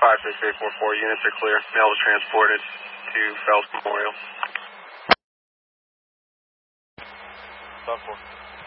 56844, units are clear. Mail was transported to Phelps Memorial. Stop 4.